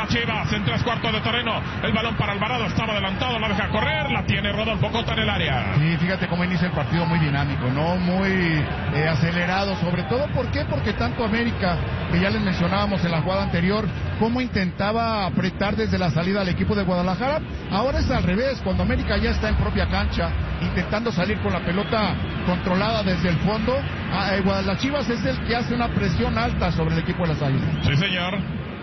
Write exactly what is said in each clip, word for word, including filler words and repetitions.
las Chivas en tres cuartos de terreno. El balón para Alvarado, estaba adelantado, la deja correr, la tiene Rodolfo Cota en el área. Sí, fíjate cómo inicia el partido, muy dinámico, ¿no? Muy eh, acelerado, sobre todo, ¿por qué? Porque tanto América, que ya les mencionábamos en la jugada anterior, cómo intentaba apretar desde la salida al equipo de Guadalajara. Ahora es al revés, cuando América ya está en propia cancha, intentando salir con la pelota controlada desde el fondo, a, eh, Guadalajara Chivas es el que hace una presión alta sobre el equipo de las Águilas. Sí, señor.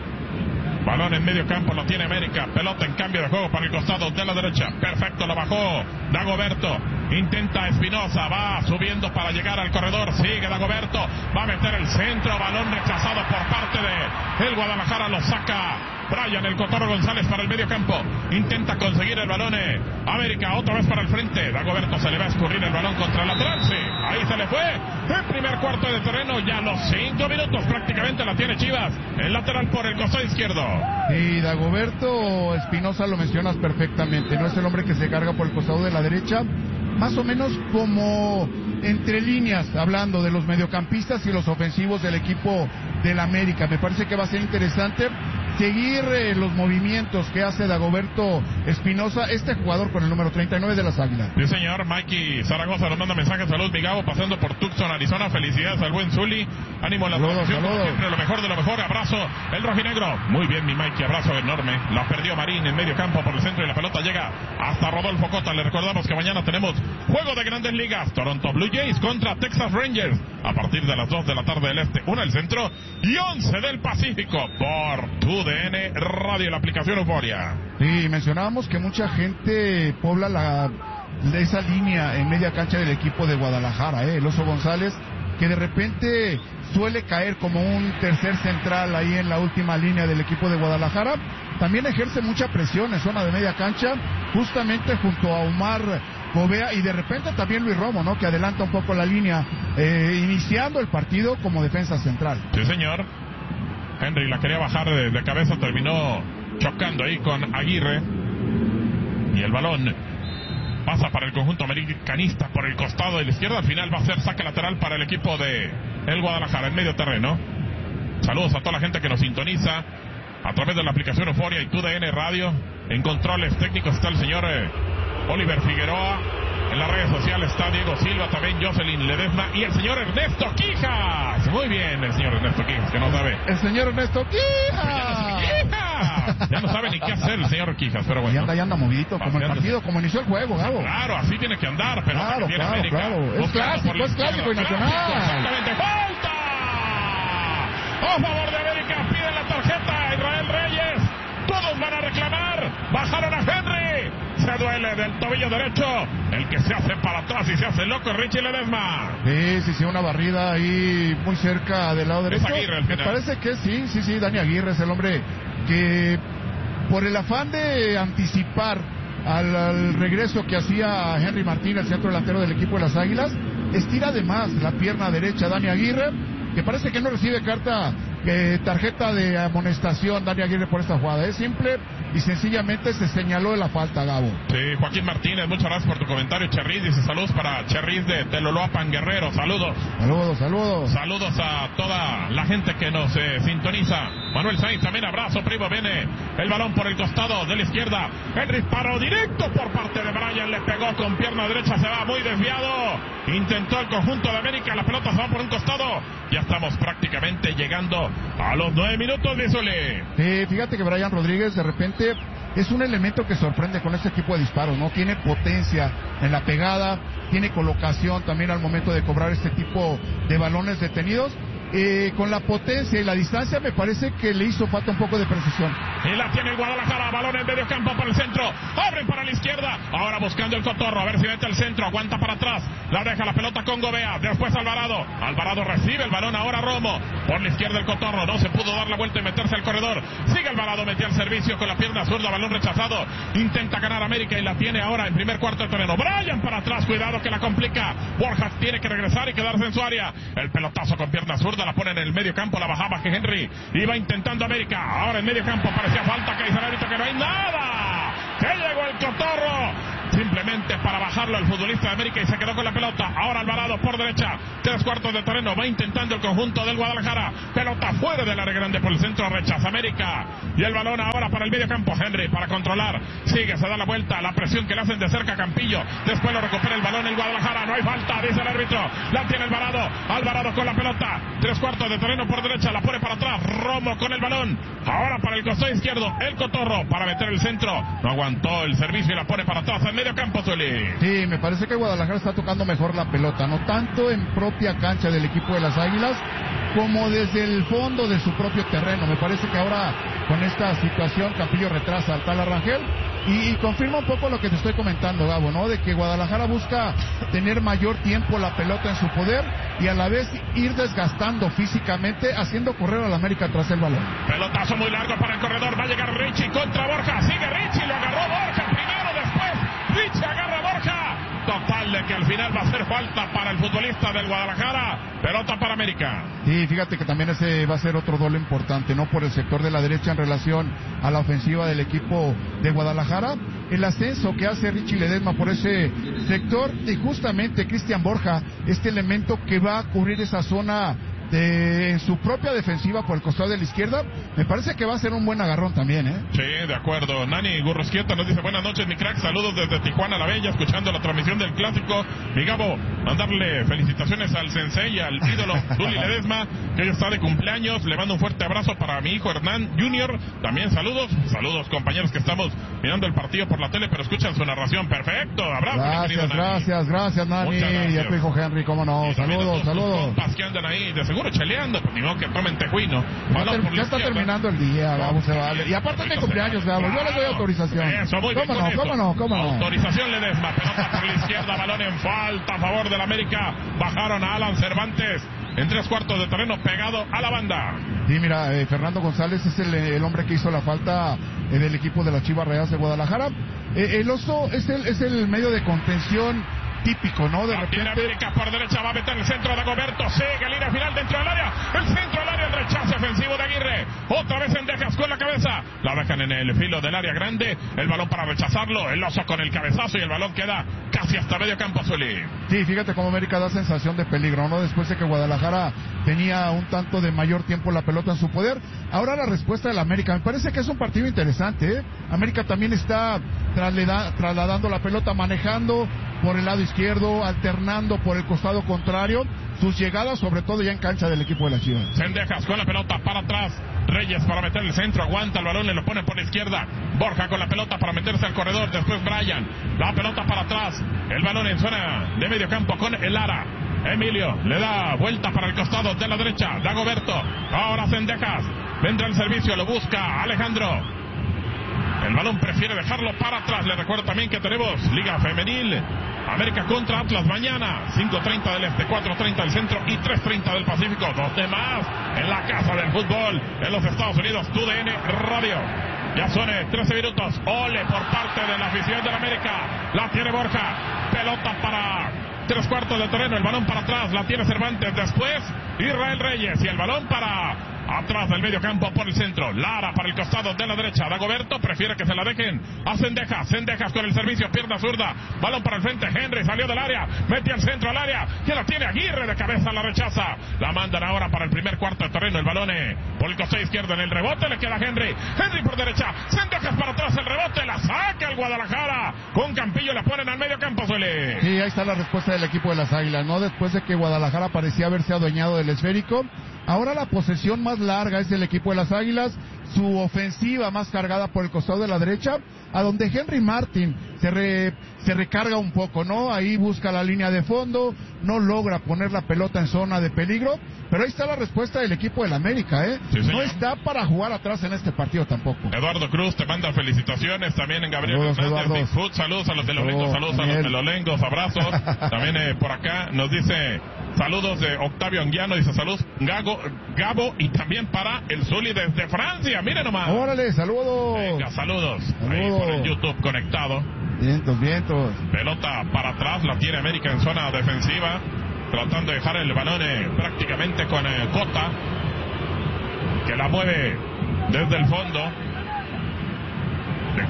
Balón en medio campo, lo tiene América. Pelota en cambio de juego para el costado de la derecha. Perfecto, lo bajó Dagoberto. Intenta Espinosa, va subiendo para llegar al corredor. Sigue Dagoberto, va a meter el centro. Balón rechazado por parte de el Guadalajara, lo saca Brian el Cotorro González para el medio campo. Intenta conseguir el balón. eh. América otra vez para el frente. Dagoberto se le va a escurrir el balón contra el lateral. Sí, ahí se le fue. El primer cuarto de terreno, ya los cinco minutos prácticamente la tiene Chivas. El lateral por el costado izquierdo. Y Dagoberto Espinosa lo mencionas perfectamente, no es el hombre que se carga por el costado de la derecha, más o menos como entre líneas, hablando de los mediocampistas y los ofensivos del equipo del América. Me parece que va a ser interesante seguir eh, los movimientos que hace Dagoberto Espinosa, este jugador con el número treinta y nueve de las Águilas. Sí, señor. Mikey Zaragoza nos manda mensajes. Salud, mi Gabo, pasando por Tucson, Arizona. Felicidades al buen Zuli. Ánimo en la transmisión, como siempre, lo mejor de lo mejor. Abrazo, el rojinegro. Muy bien, mi Mikey, abrazo enorme. La perdió Marín en medio campo por el centro y la pelota llega hasta Rodolfo Cota. Le recordamos que mañana tenemos juego de Grandes Ligas. Toronto Blue Jays contra Texas Rangers a partir de las dos de la tarde del este, una del centro y once del Pacífico por tu D N Radio, la aplicación Euforia. Sí, mencionábamos que mucha gente pobla la, esa línea en media cancha del equipo de Guadalajara, ¿eh? El Oso González, que de repente suele caer como un tercer central ahí en la última línea del equipo de Guadalajara. También ejerce mucha presión en zona de media cancha, justamente junto a Omar Gobea, y de repente también Luis Romo, ¿no? Que adelanta un poco la línea, eh, iniciando el partido como defensa central. Sí, señor. Henry la quería bajar de, de cabeza, terminó chocando ahí con Aguirre. Y el balón pasa para el conjunto americanista por el costado de la izquierda. Al final va a ser saque lateral para el equipo de el Guadalajara en medio terreno. Saludos a toda la gente que nos sintoniza a través de la aplicación Euforia y tu D N Radio. En controles técnicos está el señor eh, Oliver Figueroa. En las redes sociales está Diego Silva, también Jocelyn Ledesma y el señor Ernesto Quijas. Muy bien, el señor Ernesto Quijas, que no sabe. El señor Ernesto Quijas. ¡Quijas! Ya no sabe ni qué hacer el señor Quijas, pero bueno. Y anda, y anda movidito, como el partido, como inició el juego, Gabo. Claro, así tiene que andar, pero claro, viene claro, América. claro. Es clásico, es clásico y nacional. Exactamente, falta. A favor de América, piden la tarjeta a Israel Reyes. Todos van a reclamar. Bajaron a Henry. Se duele del tobillo derecho. El que se hace para atrás y se hace loco es Richie Ledesma. Sí, sí, sí, una barrida ahí muy cerca del lado derecho. Es Aguirre, al final. Me parece que sí, sí, sí, Dani Aguirre es el hombre que, por el afán de anticipar al, al regreso que hacía Henry Martín, el centro delantero del equipo de las Águilas, estira de más la pierna derecha Dani Aguirre, que parece que no recibe carta, eh, tarjeta de amonestación Dani Aguirre por esta jugada. Es simple y sencillamente se señaló de la falta, Gabo. Sí, Joaquín Martínez, muchas gracias por tu comentario. Cherriz dice saludos para Cherriz de Teloloapan, Guerrero. Saludos. Saludos, saludos. Saludos a toda la gente que nos eh, sintoniza. Manuel Sainz, también abrazo, primo. Viene el balón por el costado de la izquierda. Henry paró directo por parte de Brian. Le pegó con pierna derecha, se va muy desviado. Intentó el conjunto de América. La pelota se va por un costado. Ya estamos prácticamente llegando a los nueve minutos de Zule. Sí, fíjate que Brian Rodríguez de repente es un elemento que sorprende con este tipo de disparos, ¿no? Tiene potencia en la pegada, tiene colocación también al momento de cobrar este tipo de balones detenidos. Eh, con la potencia y la distancia me parece que le hizo falta un poco de precisión. Y la tiene el Guadalajara, balón en medio campo por el centro, abren para la izquierda, ahora buscando el Cotorro, a ver si mete el centro, aguanta para atrás, la deja la pelota con Gobea, después Alvarado, Alvarado recibe el balón, ahora Romo, por la izquierda el Cotorro, no se pudo dar la vuelta y meterse al corredor, sigue Alvarado, metió el servicio con la pierna zurda, balón rechazado, intenta ganar América y la tiene ahora en primer cuarto de terreno, Brian para atrás, cuidado que la complica, Borjas tiene que regresar y quedarse en su área, el pelotazo con pierna zurda, la pone en el medio campo, la bajaba que Henry iba intentando América, ahora en medio campo parecía falta que dice el árbitro que no hay nada, que llegó el Cotorro, simplemente para bajarlo al futbolista de América y se quedó con la pelota. Ahora Alvarado por derecha, tres cuartos de terreno, va intentando el conjunto del Guadalajara, pelota fuera del área grande por el centro, rechaza América y el balón ahora para el medio campo. Henry para controlar, sigue, se da la vuelta, la presión que le hacen de cerca Campillo, después lo recupera el balón el Guadalajara, no hay falta, dice el árbitro, la tiene Alvarado, Alvarado con la pelota, tres cuartos de terreno por derecha, la pone para atrás, Romo con el balón, ahora para el costado izquierdo, el Cotorro para meter el centro, no aguantó el servicio y la pone para atrás en medio campo, Zuli. Sí, me parece que Guadalajara está tocando mejor la pelota, no tanto en propia cancha del equipo de las Águilas, como desde el fondo de su propio terreno. Me parece que ahora con esta situación Campillo retrasa al tal Arrangel y, y confirma un poco lo que te estoy comentando, Gabo, ¿no? De que Guadalajara busca tener mayor tiempo la pelota en su poder y a la vez ir desgastando físicamente, haciendo correr al América tras el balón. Pelotazo muy largo para el corredor, va a llegar Richie contra Borja, sigue Richie, lo agarró Borja primero, después Richie agarra a Borja. Total de que al final va a hacer falta para el futbolista del Guadalajara, pelota para América. Y fíjate que también ese va a ser otro duelo importante, ¿no? Por el sector de la derecha en relación a la ofensiva del equipo de Guadalajara. El ascenso que hace Richie Ledesma por ese sector y justamente Cristian Borja, este elemento que va a cubrir esa zona de, en su propia defensiva por el costado de la izquierda, me parece que va a ser un buen agarrón también, ¿eh? Sí, de acuerdo. Nani Gurrosquieta nos dice, buenas noches, mi crack, saludos desde Tijuana la Bella, escuchando la transmisión del Clásico. Mi Gabo, mandarle felicitaciones al sensei, al ídolo Zuli Ledesma, que hoy está de cumpleaños. Le mando un fuerte abrazo para mi hijo Hernán Junior. También saludos, saludos compañeros que estamos mirando el partido por la tele, pero escuchan su narración. Perfecto, abrazo. Gracias, gracias, gracias, Nani. Y a tu hijo Henry, cómo no, y saludos, saludos. Compas que andan ahí, de seguro cheleando, pues ni modo que tomen tejuino. Ya, ter, ya está terminando el día, Gabo, se vale. Y aparte es mi cumpleaños, Gabo, yo le doy autorización. Eso, muy bien. ¿Cómo no, cómo no, cómo no? Autorización Ledesma, pelota por la izquierda, balón en falta a favor del América. Bajaron a Alan Cervantes en tres cuartos de terreno pegado a la banda. Sí, mira, eh, Fernando González es el, el hombre que hizo la falta en el equipo de las Chivas Rayadas de Guadalajara. Eh, el oso es el, es el medio de contención típico, ¿no? De repente... América por derecha, va a meter el centro de Dagoberto, sigue línea final dentro del área, el centro del área, el rechazo ofensivo de Aguirre, otra vez Sendejas con la cabeza, la dejan en el filo del área grande, el balón para rechazarlo, el oso con el cabezazo y el balón queda casi hasta medio campo, Zuli. Sí, fíjate cómo América da sensación de peligro, ¿no? Después de que Guadalajara tenía un tanto de mayor tiempo la pelota en su poder, ahora la respuesta del América, me parece que es un partido interesante, ¿eh? América también está trasladando la pelota, manejando por el lado izquierdo, alternando por el costado contrario, sus llegadas sobre todo ya en cancha del equipo de la Chivas. Sendejas con la pelota para atrás, Reyes para meter el centro, aguanta el balón, le lo pone por la izquierda, Borja con la pelota para meterse al corredor, después Brian, la pelota para atrás, el balón en zona de medio campo con el Lara, Emilio le da vuelta para el costado de la derecha, Dagoberto, ahora Sendejas, vendrá el servicio, lo busca Alejandro. El balón prefiere dejarlo para atrás. Le recuerdo también que tenemos Liga Femenil, América contra Atlas mañana, cinco treinta del Este, cuatro treinta del Centro y tres treinta del Pacífico. Dos demás en la casa del fútbol en los Estados Unidos, T U D N Radio. Ya son trece minutos. Ole por parte de la afición del América. La tiene Borja. Pelota para tres cuartos de terreno. El balón para atrás. La tiene Cervantes. Después Israel Reyes. Y el balón para atrás del medio campo por el centro. Lara para el costado de la derecha. Dagoberto prefiere que se la dejen a Sendejas. Sendejas con el servicio. Pierna zurda. Balón para el frente. Henry salió del área. Mete al centro al área. Que la tiene Aguirre de cabeza. La rechaza. La mandan ahora para el primer cuarto de terreno. El balón por el costado izquierdo en el rebote. Le queda Henry. Henry por derecha. Sendejas para atrás. El rebote. La saca el Guadalajara. Con Campillo la ponen al medio campo. Suele. Sí, ahí está la respuesta del equipo de las Águilas, ¿no? Después de que Guadalajara parecía haberse adueñado del esférico. Ahora la posesión más larga es del equipo de las Águilas, su ofensiva más cargada por el costado de la derecha, a donde Henry Martin se, re, se recarga un poco, ¿no? Ahí busca la línea de fondo, no logra poner la pelota en zona de peligro, pero ahí está la respuesta del equipo del América, ¿eh? Sí, no está para jugar atrás en este partido tampoco. Eduardo Cruz te manda felicitaciones, también en Gabriel saludos, Hernández, Bigfoot, saludos a los de los Lengos, saludos Daniel. A los de los Lengos, abrazos. También eh, por acá nos dice saludos de Octavio Anguiano, dice saludos Gago, Gabo y también para el Zuli desde Francia, miren nomás. Órale, saludos. Venga, saludos. saludos. Ahí por el YouTube conectado. Vientos, vientos. Pelota para atrás, la tiene América en zona defensiva, tratando de dejar el balón eh, prácticamente con eh, Cota, que la mueve desde el fondo. Le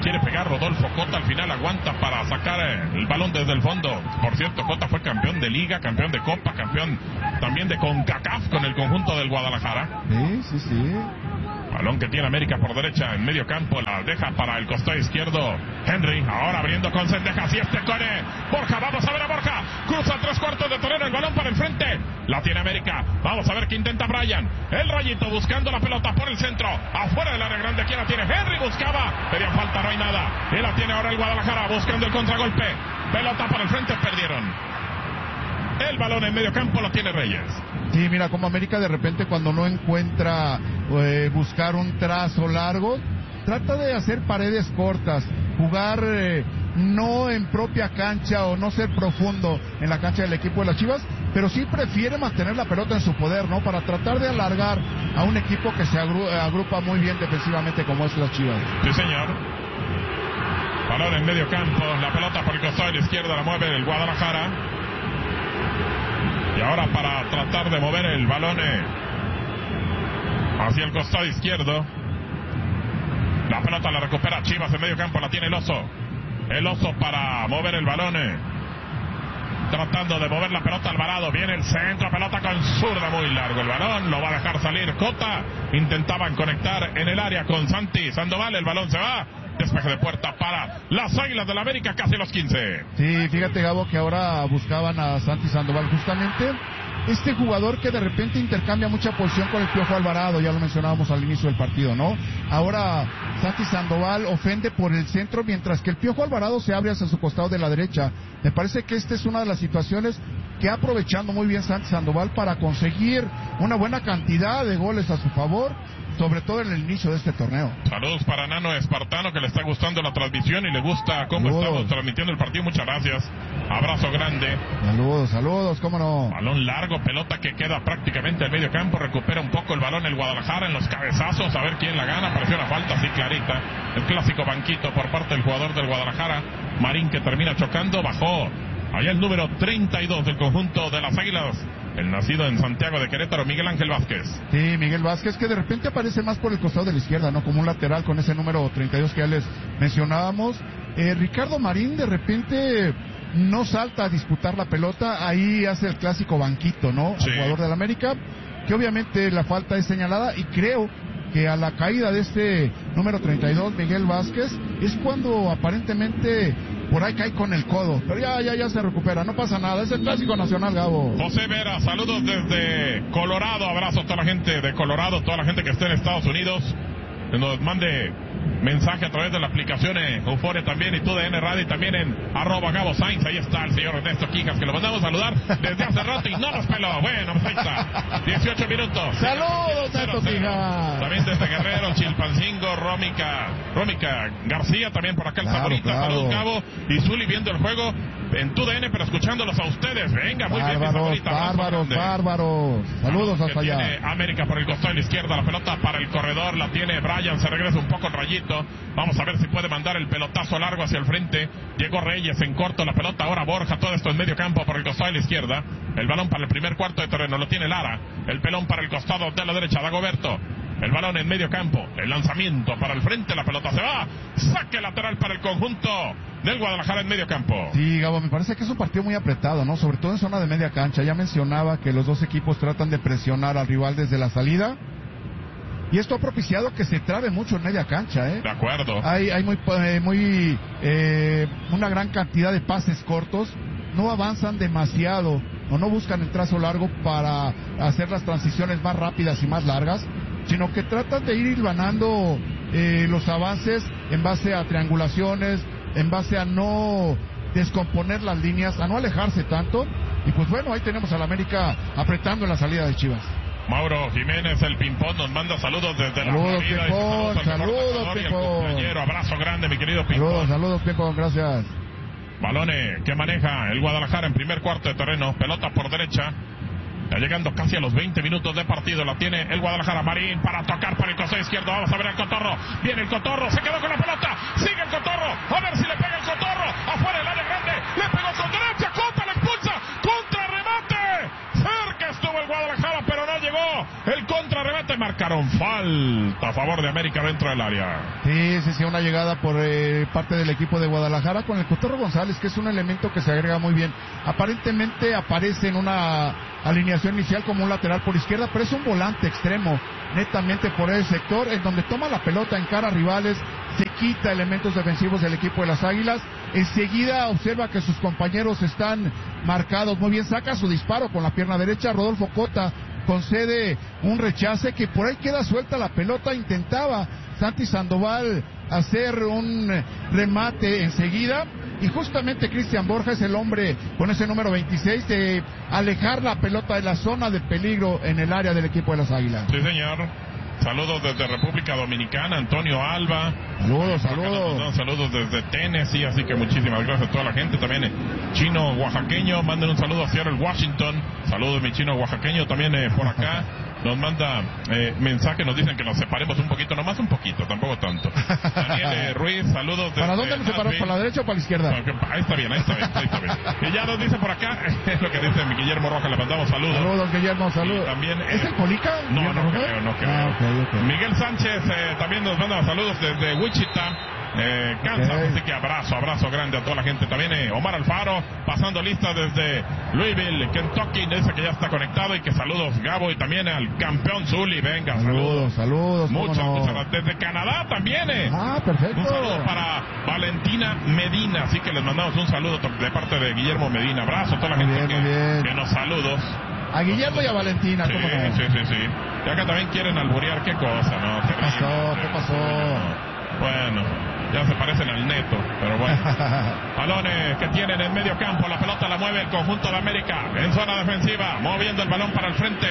quiere pegar Rodolfo Cota, al final aguanta para sacar el balón desde el fondo. Por cierto, Cota fue campeón de Liga, campeón de Copa, campeón también de CONCACAF con el conjunto del Guadalajara. Sí, sí, sí. Balón que tiene América por derecha en medio campo, la deja para el costado izquierdo Henry, ahora abriendo con Sendejas y este Cone, Borja, vamos a ver a Borja, cruza tres cuartos de terreno, el balón para el frente, la tiene América, vamos a ver qué intenta Brian, el Rayito buscando la pelota por el centro, afuera del área grande, aquí la tiene Henry, buscaba, pedía falta, no hay nada, y la tiene ahora el Guadalajara buscando el contragolpe, pelota para el frente, perdieron. El balón en medio campo lo tiene Reyes. Sí, mira, como América de repente cuando no encuentra eh, buscar un trazo largo, trata de hacer paredes cortas, jugar eh, no en propia cancha o no ser profundo en la cancha del equipo de las Chivas, pero sí prefiere mantener la pelota en su poder, ¿no? Para tratar de alargar a un equipo que se agru agrupa muy bien defensivamente como es las Chivas. Sí, señor. Balón en medio campo, la pelota por el costado de la izquierda la mueve el Guadalajara. Y ahora para tratar de mover el balón hacia el costado izquierdo. La pelota la recupera Chivas en medio campo, la tiene el Oso. El Oso para mover el balón. Tratando de mover la pelota Alvarado. Viene el centro, pelota con zurda muy largo. El balón lo va a dejar salir Cota. Intentaban conectar en el área con Santi Sandoval. El balón se va. Despeje de puerta para las Águilas del América, casi los quince. Sí, fíjate, Gabo, que ahora buscaban a Santi Sandoval justamente. Este jugador que de repente intercambia mucha posición con el Piojo Alvarado, ya lo mencionábamos al inicio del partido, ¿no? Ahora Santi Sandoval ofende por el centro, mientras que el Piojo Alvarado se abre hacia su costado de la derecha. Me parece que esta es una de las situaciones que aprovechando muy bien Santi Sandoval para conseguir una buena cantidad de goles a su favor, sobre todo en el inicio de este torneo. Saludos para Nano Espartano, que le está gustando la transmisión y le gusta cómo saludos. Estamos transmitiendo el partido. Muchas gracias. Abrazo grande. Saludos, saludos, cómo no. Balón largo, pelota que queda prácticamente al medio campo. Recupera un poco el balón el Guadalajara en los cabezazos. A ver quién la gana. Pareció una falta así clarita. El clásico banquito por parte del jugador del Guadalajara. Marín, que termina chocando. Bajó allá el número treinta y dos del conjunto de las Águilas. El nacido en Santiago de Querétaro, Miguel Ángel Vázquez. Sí, Miguel Vázquez, que de repente aparece más por el costado de la izquierda, ¿no? Como un lateral con ese número treinta y dos que ya les mencionábamos. Eh, Ricardo Marín de repente no salta a disputar la pelota, ahí hace el clásico banquito, ¿no? Sí. Al jugador del América, que obviamente la falta es señalada y creo que a la caída de este número treinta y dos, Miguel Vázquez, es cuando aparentemente por ahí cae con el codo, pero ya, ya, ya se recupera, no pasa nada, es el clásico nacional, Gabo. José Vera, saludos desde Colorado, abrazo a toda la gente de Colorado, toda la gente que esté en Estados Unidos, que nos mande mensaje a través de la aplicación Euforia también y T U D N Radio y también en arroba Gabo Sainz. Ahí está el señor Ernesto Quijas, que lo mandamos a saludar desde hace rato y no nos peló. Bueno, pues ahí está, dieciocho minutos. Saludos, Ernesto Quijas. También desde Guerrero, Chilpancingo, Rómica, Rómica García, también por acá el claro, Zamorita, claro. Saludos Gabo y Zuli viendo el juego en T U D N, pero escuchándolos a ustedes. Venga, muy bárbaros, bien, mi favorita. Bárbaros, bárbaros. Saludos hasta allá. Tiene América por el costado de la izquierda, la pelota para el corredor, la tiene Brian, se regresa un poco el Rayito. Vamos a ver si puede mandar el pelotazo largo hacia el frente. Llegó Reyes en corto, la pelota ahora Borja, todo esto en medio campo por el costado de la izquierda. El balón para el primer cuarto de terreno lo tiene Lara. El pelón para el costado de la derecha, Dagoberto. El balón en medio campo, el lanzamiento para el frente, la pelota se va. Saque lateral para el conjunto del Guadalajara en medio campo. Sí, Gabo, me parece que es un partido muy apretado, ¿no? Sobre todo en zona de media cancha. Ya mencionaba que los dos equipos tratan de presionar al rival desde la salida. Y esto ha propiciado que se trabe mucho en media cancha, ¿eh? De acuerdo. Hay, hay muy, eh, muy eh, una gran cantidad de pases cortos. No avanzan demasiado o no buscan el trazo largo para hacer las transiciones más rápidas y más largas, sino que tratan de ir hilvanando eh, los avances en base a triangulaciones, en base a no descomponer las líneas, a no alejarse tanto. Y pues bueno, ahí tenemos al América apretando en la salida de Chivas. Mauro Jiménez, el Pimpón, nos manda saludos desde saludos, la Florida. Pimpón, Saludos, saludos, Pimpón. Abrazo grande, mi querido Pimpón. Saludos, saludos, Pimpón, gracias. Balones que maneja el Guadalajara en primer cuarto de terreno, pelota por derecha. Ya llegando casi a los veinte minutos de partido, la tiene el Guadalajara. Marín para tocar para el costado izquierdo. Vamos a ver el Cotorro. Viene el Cotorro, se quedó con la pelota. Sigue el Cotorro. A ver si le pega el Cotorro. Afuera del área grande. Le pegó con derecha. Cota, le expulsa. Contrarremate. Cerca estuvo el Guadalajara, pero no llegó. El contrarremate marcado marcaron falta a favor de América dentro del área. Sí, sí, sí, una llegada por eh, parte del equipo de Guadalajara con el Cotorro González, que es un elemento que se agrega muy bien. Aparentemente aparece en una alineación inicial como un lateral por izquierda, pero es un volante extremo, netamente por el sector, en donde toma la pelota en cara a rivales, se quita elementos defensivos del equipo de las Águilas, enseguida observa que sus compañeros están marcados muy bien, saca su disparo con la pierna derecha, Rodolfo Cota concede un rechace que por ahí queda suelta la pelota, intentaba Santi Sandoval hacer un remate enseguida y justamente Cristian Borja es el hombre con ese número veintiséis de alejar la pelota de la zona de peligro en el área del equipo de las Águilas. Sí, señor. Saludos desde República Dominicana, Antonio Alba. Saludos, saludos. No, saludos desde Tennessee, así que muchísimas gracias a toda la gente. También chino oaxaqueño, manden un saludo a Seattle, Washington. Saludos mi chino oaxaqueño también eh, por acá. Nos manda eh, mensaje, nos dicen que nos separemos un poquito, nomás un poquito, tampoco tanto. Daniel eh, Ruiz, saludos desde ¿Para dónde nos separamos? ¿Para la derecha o para la izquierda? Ahí está bien, ahí está bien, ahí está bien. Y ya nos dice por acá, es lo que dice mi Guillermo Rojas, le mandamos saludos. Saludos, Guillermo, saludos. También, ¿Es eh, el Polica? No, no creo, no creo. Ah, okay, okay. Miguel Sánchez eh, también nos manda saludos desde Wichita. Eh, Kansas, okay. Así que abrazo, abrazo grande a toda la gente. También eh, Omar Alfaro, pasando lista desde Louisville, Kentucky, dice que ya está conectado y que saludos Gabo y también al campeón Zuli, venga, saludos. Saludos, saludos. Muchas, no? muchas, desde Canadá también, eh. Ah, perfecto. Un saludo para Valentina Medina, así que les mandamos un saludo de parte de Guillermo Medina. Abrazo a toda la muy gente bien, que, muy bien. que nos saludos. A Guillermo y a Valentina, sí, ¿cómo no? Sí, sí, sí. Y acá también quieren alburear, qué cosa, ¿no? ¿Qué pasó? ¿Qué pasó? Bueno, ya se parecen al Neto, pero bueno. Balones que tienen en medio campo, la pelota la mueve el conjunto de América en zona defensiva, moviendo el balón para el frente.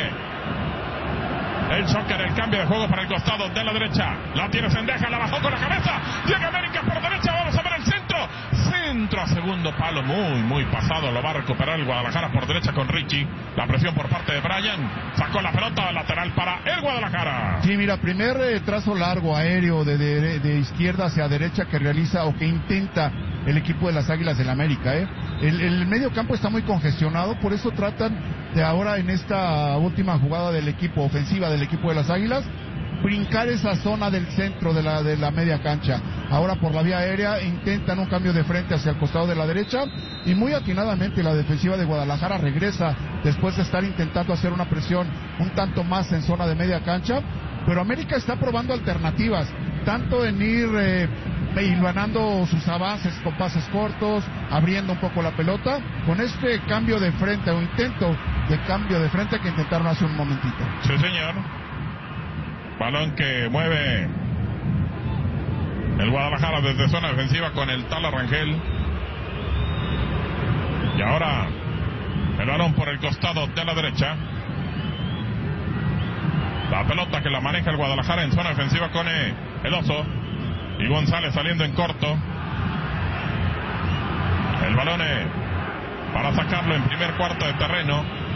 El Soccer, el cambio de juego para el costado de la derecha. La tiene Sendeja, la bajó con la cabeza. Llega América por derecha, vamos a ver el centro. Centro a segundo palo, muy, muy pasado. Lo va a recuperar el Guadalajara por derecha con Richie. La presión por parte de Brian. Sacó la pelota lateral para el Guadalajara. Sí, mira, primer eh, trazo largo aéreo de, de, de izquierda hacia derecha que realiza o que intenta el equipo de las Águilas del América, ¿eh? El, el medio campo está muy congestionado, por eso tratan de ahora en esta última jugada del equipo ofensiva del equipo de las Águilas brincar esa zona del centro de la, de la media cancha. Ahora por la vía aérea intentan un cambio de frente hacia el costado de la derecha y muy atinadamente la defensiva de Guadalajara regresa después de estar intentando hacer una presión un tanto más en zona de media cancha, pero América está probando alternativas, tanto en ir eh, hilvanando sus avances con pases cortos, abriendo un poco la pelota, con este cambio de frente o intento de cambio de frente que intentaron hace un momentito. Sí, señor. Balón que mueve el Guadalajara desde zona defensiva con el Tala Rangel. Y ahora el balón por el costado de la derecha. La pelota que la maneja el Guadalajara en zona defensiva con el Oso. Y González saliendo en corto. El balón para sacarlo en primer cuarto de terreno.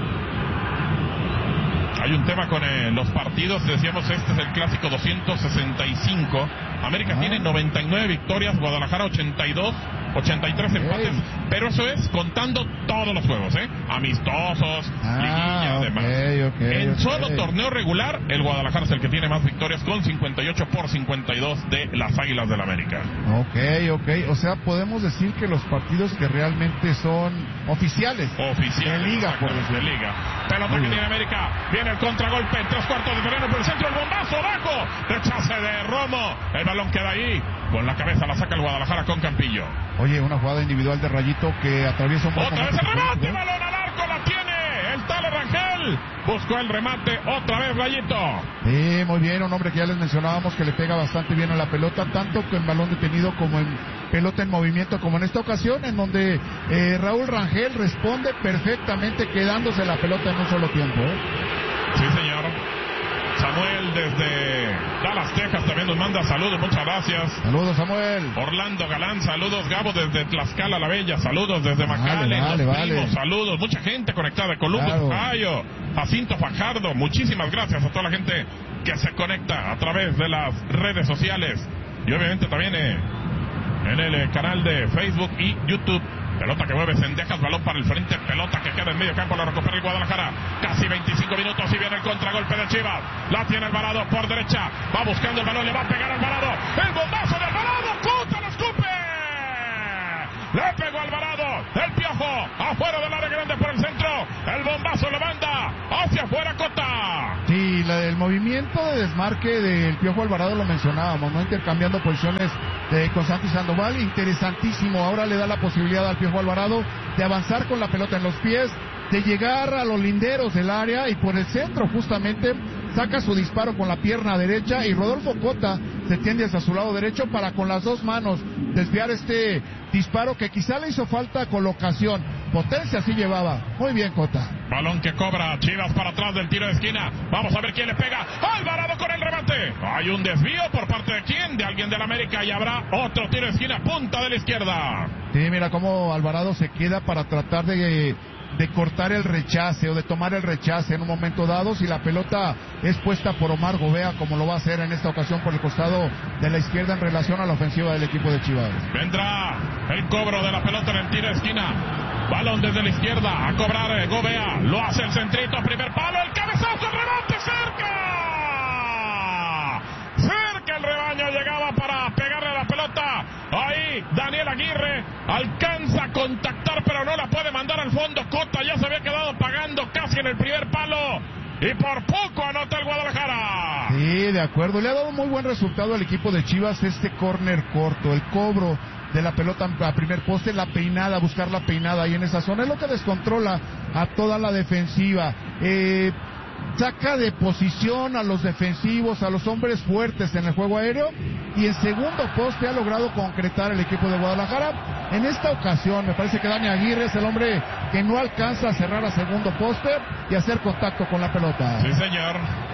Hay un tema con eh, los partidos, decíamos este es el clásico doscientos sesenta y cinco. América ah. tiene noventa y nueve victorias, Guadalajara ochenta y dos, ochenta y tres empates, hey. Pero eso es contando todos los juegos, ¿eh? Amistosos, ah, liguilla, okay, demás. Okay, en okay. solo torneo regular, el Guadalajara es el que tiene más victorias con cincuenta y ocho por cincuenta y dos de las Águilas del América. Ok, ok, o sea, podemos decir que los partidos que realmente son oficiales. Oficiales. De liga, por decir. De liga. Pelota que tiene América, viene el contragolpe en tres cuartos de terreno por el centro, el bombazo abajo, rechace de Romo, el balón queda ahí, con la cabeza la saca el Guadalajara con Campillo. Oye, una jugada individual de Rayito que atraviesa un poco. Otra vez el remate, ¿eh? Balón al arco, la tiene el Tala Rangel, buscó el remate, otra vez Rayito. Sí, muy bien, un hombre que ya les mencionábamos que le pega bastante bien a la pelota, tanto en balón detenido como en pelota en movimiento, como en esta ocasión, en donde eh, Raúl Rangel responde perfectamente quedándose la pelota en un solo tiempo, ¿eh? Sí, señor. Samuel desde Dallas, Texas también nos manda saludos, muchas gracias. Saludos, Samuel. Orlando Galán, saludos. Gabo desde Tlaxcala la Bella, saludos desde Macale, vale, los vale. primos, saludos. Mucha gente conectada, Columbus, claro. Ohio, Jacinto Fajardo, muchísimas gracias a toda la gente que se conecta a través de las redes sociales y obviamente también eh, en el eh, canal de Facebook y YouTube Pelota que mueve Cendejas, balón para el frente, pelota que queda en medio campo, la recupera el Guadalajara. Casi veinticinco minutos y viene el contragolpe de Chivas. La tiene Alvarado por derecha, va buscando el balón, le va a pegar Alvarado. El bombazo de Alvarado, Cota lo escupe. Le pegó Alvarado, el Piojo, afuera del área grande por el centro. El bombazo le manda hacia afuera Cota. Sí, la del movimiento de desmarque del Piojo Alvarado lo mencionábamos, ¿no? Intercambiando posiciones de, con Santi Sandoval, interesantísimo. Ahora le da la posibilidad al Piojo Alvarado de avanzar con la pelota en los pies, de llegar a los linderos del área y por el centro justamente saca su disparo con la pierna derecha y Rodolfo Cota se tiende hacia su lado derecho para con las dos manos desviar este disparo que quizá le hizo falta colocación. Potencia sí llevaba. Muy bien Cota. Balón que cobra Chivas para atrás del tiro de esquina. Vamos a ver quién le pega. Alvarado con el remate. Hay un desvío por parte de quién, de alguien del América y habrá otro tiro de esquina, punta de la izquierda. Sí, mira cómo Alvarado se queda para tratar de... de cortar el rechace o de tomar el rechace en un momento dado si la pelota es puesta por Omar Gobea, como lo va a hacer en esta ocasión por el costado de la izquierda en relación a la ofensiva del equipo de Chivas. Vendrá el cobro de la pelota en el tiro de esquina. Balón desde la izquierda a cobrar Gobea. Lo hace el centrito, primer palo, el cabezazo, el remate, cerca. Cerca el rebaño, llegaba para pegarle a la pelota. Ahí Daniel Aguirre alcanza a contactar, pero no la puede mandar al fondo. Cota ya se había quedado pagando casi en el primer palo y por poco anota el Guadalajara. Sí, de acuerdo. Le ha dado muy buen resultado al equipo de Chivas este córner corto, el cobro de la pelota a primer poste, la peinada, buscar la peinada ahí en esa zona, es lo que descontrola a toda la defensiva. Eh... saca de posición a los defensivos, a los hombres fuertes en el juego aéreo y en segundo poste ha logrado concretar el equipo de Guadalajara. En esta ocasión me parece que Dani Aguirre es el hombre que no alcanza a cerrar a segundo poste y hacer contacto con la pelota. Sí, señor.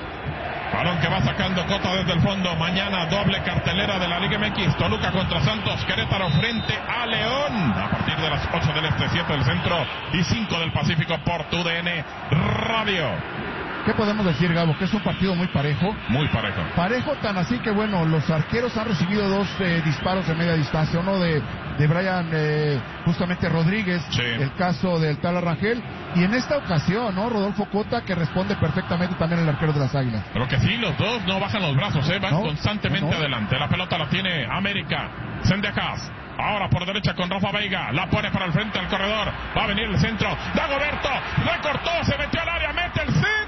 Balón que va sacando Cota desde el fondo. Mañana doble cartelera de la Liga M X. Toluca contra Santos, Querétaro frente a León. A partir de las ocho del este, siete del centro y cinco del Pacífico por tu D N Radio. ¿Qué podemos decir, Gabo? Que es un partido muy parejo. Muy parejo. Parejo tan así que, bueno, los arqueros han recibido dos eh, disparos de media distancia. Uno de, de Brian, eh, justamente Rodríguez, sí. El caso del tal Rangel. Y en esta ocasión, ¿no? Rodolfo Cota, que responde perfectamente también el arquero de las Águilas. Pero que sí, los dos no bajan los brazos, ¿eh? Van no, constantemente no, no. adelante. La pelota la tiene América. Cendejas. Ahora por derecha con Rafa Veiga. La pone para el frente del corredor. Va a venir el centro. Dagoberto. Recortó. Se metió al área. Mete el centro.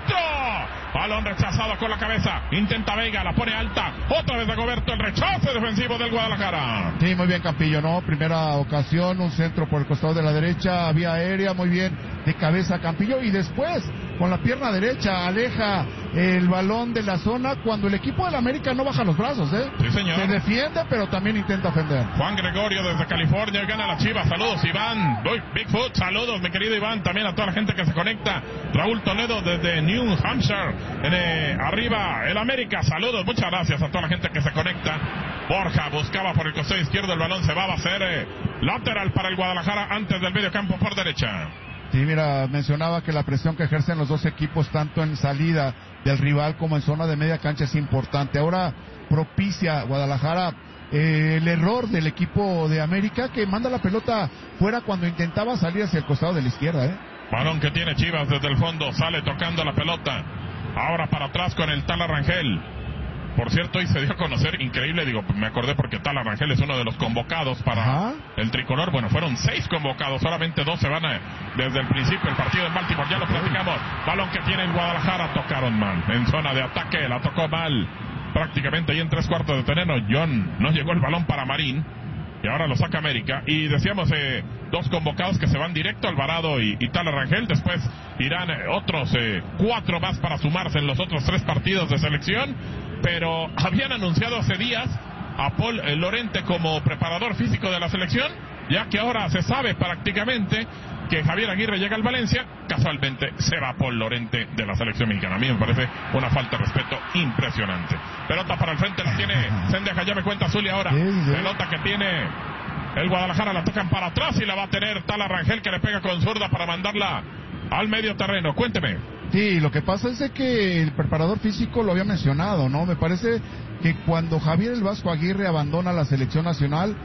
Balón rechazado con la cabeza. Intenta Veiga. La pone alta. Otra vez Dagoberto. El rechace defensivo del Guadalajara. Sí, muy bien Campillo, ¿no? Primera ocasión. Un centro por el costado de la derecha. Vía aérea. Muy bien. De cabeza Campillo. Y después, con la pierna derecha, aleja el balón de la zona cuando el equipo del América no baja los brazos, ¿eh? Sí, señor. Se defiende, pero también intenta ofender. Juan Gregorio desde California, gana la Chivas. Saludos, Iván. Uy, Bigfoot, saludos, mi querido Iván. También a toda la gente que se conecta. Raúl Toledo desde New Hampshire. En, eh, arriba, el América. Saludos, muchas gracias a toda la gente que se conecta. Borja buscaba por el costado izquierdo. El balón se va a hacer eh, lateral para el Guadalajara antes del medio campo por derecha. Sí, mira, mencionaba que la presión que ejercen los dos equipos, tanto en salida del rival como en zona de media cancha, es importante. Ahora propicia Guadalajara eh, el error del equipo de América, que manda la pelota fuera cuando intentaba salir hacia el costado de la izquierda, ¿eh? Balón que tiene Chivas desde el fondo, sale tocando la pelota. Ahora para atrás con el Tala Rangel. Por cierto, hoy se dio a conocer, increíble, digo, me acordé porque Tala Rangel es uno de los convocados para Ajá. el tricolor. Bueno, fueron seis convocados, solamente dos se van a, desde el principio del partido en Baltimore, ya lo platicamos. Balón que tiene el Guadalajara, tocaron mal, en zona de ataque, la tocó mal, prácticamente ahí en tres cuartos de terreno. John, no llegó el balón para Marín, y ahora lo saca América. Y decíamos, eh, dos convocados que se van directo, Alvarado y, y Tala Rangel. Después irán eh, otros eh, cuatro más para sumarse en los otros tres partidos de selección. Pero habían anunciado hace días a Paul eh, Lorente como preparador físico de la selección, ya que ahora se sabe prácticamente que Javier Aguirre llega al Valencia. Casualmente se va Paul Lorente de la selección mexicana. A mí me parece una falta de respeto impresionante. Pelota para el frente, la tiene Cendejas, ya me cuenta Zuli ahora. Sí, sí. Pelota que tiene el Guadalajara, la tocan para atrás y la va a tener Tala Rangel, que le pega con zurda para mandarla al medio terreno. Cuénteme. Sí, lo que pasa es de que el preparador físico lo había mencionado, ¿no? Me parece que cuando Javier el Vasco Aguirre abandona la selección nacional,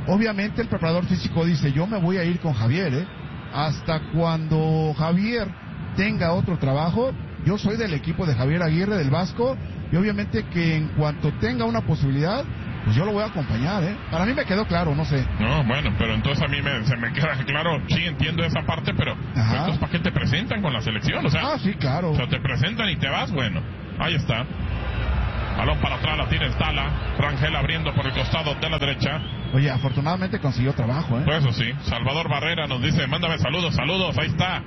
obviamente el preparador físico dice, yo me voy a ir con Javier, ¿eh? Hasta cuando Javier tenga otro trabajo, yo soy del equipo de Javier Aguirre, del Vasco, y obviamente que en cuanto tenga una posibilidad, pues yo lo voy a acompañar, ¿eh? Para mí me quedó claro, no sé. No, bueno, pero entonces a mí me, se me queda claro, sí entiendo esa parte, pero entonces ¿para qué te presentan con la selección? O sea, ah, sí, claro. O sea, te presentan y te vas, bueno, ahí está. Balón para atrás, la tiene Stala. Rangel abriendo por el costado de la derecha. Oye, afortunadamente consiguió trabajo, ¿eh? Pues eso sí. Salvador Barrera nos dice, mándame saludos, saludos, ahí está.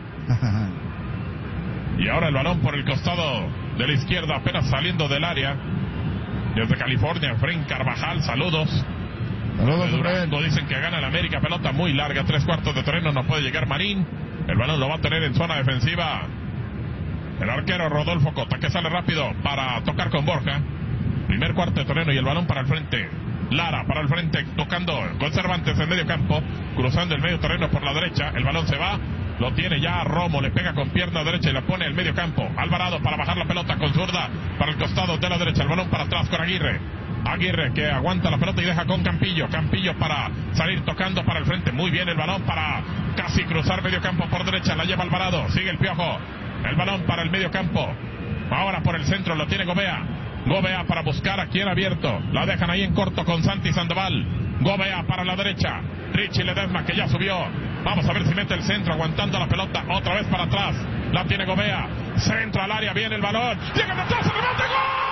Y ahora el balón por el costado de la izquierda, apenas saliendo del área. Desde California, Efraín Carvajal, saludos. Saludos, de Durango, dicen que gana el América, pelota muy larga, tres cuartos de terreno, no puede llegar Marín. El balón lo va a tener en zona defensiva el arquero Rodolfo Cota, que sale rápido para tocar con Borja. Primer cuarto de terreno y el balón para el frente. Lara para el frente, tocando con Cervantes en medio campo, cruzando el medio terreno por la derecha. El balón se va, lo tiene ya Romo, le pega con pierna derecha y la pone en el medio campo. Alvarado para bajar la pelota con zurda para el costado de la derecha. El balón para atrás con Aguirre. Aguirre que aguanta la pelota y deja con Campillo. Campillo para salir tocando para el frente. Muy bien el balón para casi cruzar medio campo por derecha. La lleva Alvarado. Sigue el Piojo. El balón para el medio campo. Ahora por el centro lo tiene Gobea. Gobea para buscar a quien abierto. La dejan ahí en corto con Santi Sandoval. Gobea para la derecha. Richie Ledesma que ya subió. Vamos a ver si mete el centro aguantando la pelota. Otra vez para atrás. La tiene Gobea. Centro al área. Viene el balón. Llega atrás. ¡Remate! ¡Gol!